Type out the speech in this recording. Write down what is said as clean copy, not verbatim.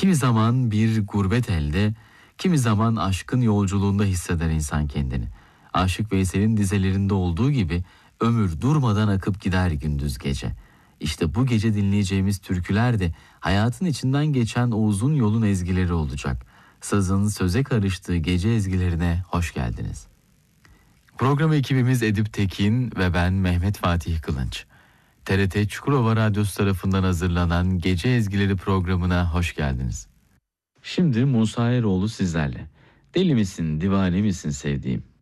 Kimi zaman bir gurbet elde, kimi zaman aşkın yolculuğunda hisseder insan kendini. Aşık Veysel'in dizelerinde olduğu gibi ömür durmadan akıp gider gündüz gece. İşte bu gece dinleyeceğimiz türküler de hayatın içinden geçen o uzun yolun ezgileri olacak. Sazın söze karıştığı gece ezgilerine hoş geldiniz. Program ekibimiz Edip Tekin ve ben Mehmet Fatih Kılınç. TRT Çukurova Radyosu tarafından hazırlanan Gece Ezgileri programına hoş geldiniz. Şimdi Musa Eroğlu sizlerle. Deli misin, divane misin sevdiğim?